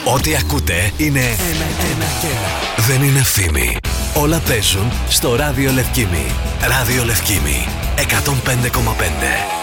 Ό,τι ακούτε είναι ένα και ένα. Δεν είναι φήμη. Όλα παίζουν στο Ράδιο Λευκήμι. Ράδιο Λευκήμι 105,5.